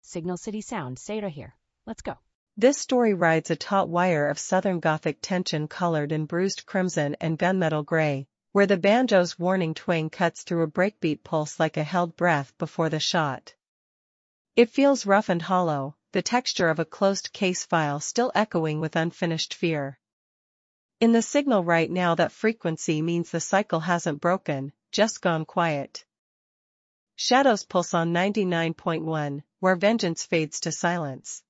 Signal City Sound, say right here. Let's go. This story rides a taut wire of Southern Gothic tension colored in bruised crimson and gunmetal gray, where the banjo's warning twang cuts through a breakbeat pulse like a held breath before the shot. It feels rough and hollow, the texture of a closed case file still echoing with unfinished fear. In the signal right now, that frequency means the cycle hasn't broken, just gone quiet. Shadows pulse on 99.1, where vengeance fades to silence.